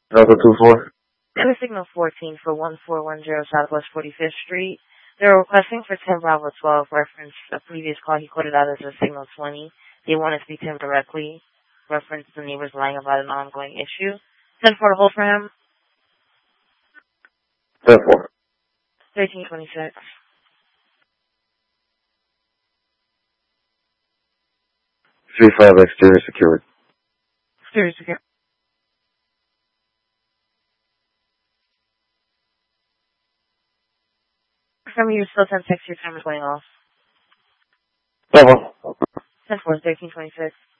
Delta 24. Clear signal 14 for 1410 Southwest 45th Street. They're requesting for 10 Bravo 12 reference a previous call he quoted out as a signal 20. They want to speak to him directly. Reference the neighbors lying about an ongoing issue. 10-4 to hold for him. 10-4. 1326. 3-5 exterior secured. Exterior secure. From you, still 10-6, your time is going off. 10-4. 10-4, 1326.